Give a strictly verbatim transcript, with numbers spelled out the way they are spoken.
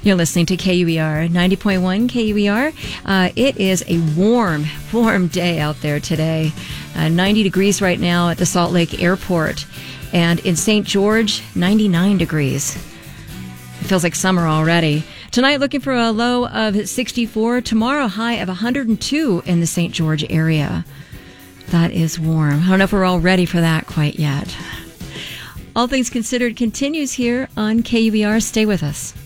You're listening to K U E R, ninety point one K U E R. Uh, it is a warm, warm day out there today. Uh, ninety degrees right now at the Salt Lake Airport. And in Saint George, ninety-nine degrees. It feels like summer already. Tonight, looking for a low of sixty-four. Tomorrow, high of one hundred two in the Saint George area. That is warm. I don't know if we're all ready for that quite yet. All Things Considered continues here on K U E R. Stay with us.